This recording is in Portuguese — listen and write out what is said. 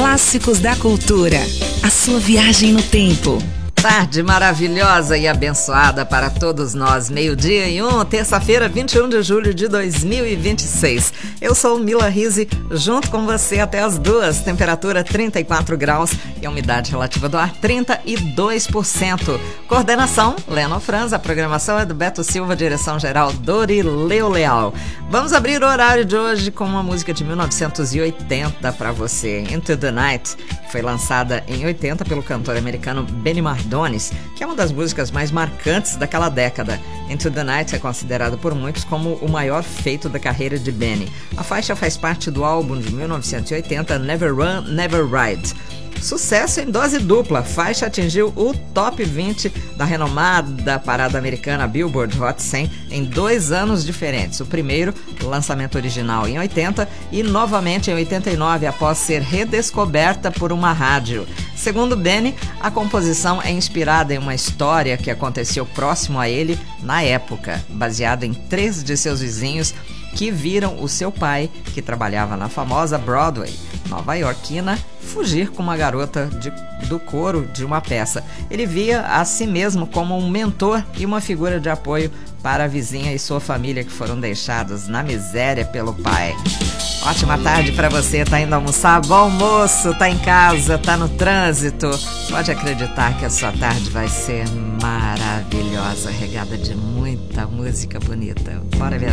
Clássicos da Cultura. A sua viagem no tempo. Tarde maravilhosa e abençoada para todos nós. 12:01, terça-feira, 21 de julho de 2026. Eu sou Mila Rizzi, junto com você até as 2. Temperatura 34 graus e a umidade relativa do ar 32%. Coordenação, Leno Franz. A programação é do Beto Silva, direção geral Dorileu Leal. Vamos abrir o horário de hoje com uma música de 1980 para você. Into the Night foi lançada em 80 pelo cantor americano Benny Mardones, que é uma das músicas mais marcantes daquela década. Into the Night é considerado por muitos como o maior feito da carreira de Benny. A faixa faz parte do álbum de 1980 Never Run, Never Ride. Sucesso em dose dupla, a faixa atingiu o top 20 da renomada parada americana Billboard Hot 100 em 2 anos diferentes. O primeiro, o lançamento original em 80 e novamente em 89 após ser redescoberta por uma rádio. Segundo Benny, a composição é inspirada em uma história que aconteceu próximo a ele na época, baseado em 3 de seus vizinhos que viram o seu pai, que trabalhava na famosa Broadway nova-iorquina, fugir com uma garota do coro de uma peça. Ele via a si mesmo como um mentor e uma figura de apoio para a vizinha e sua família que foram deixados na miséria pelo pai. Ótima tarde para você, tá indo almoçar? Bom almoço, tá em casa, tá no trânsito. Pode acreditar que a sua tarde vai ser maravilhosa, regada de muita música bonita. Bora ver.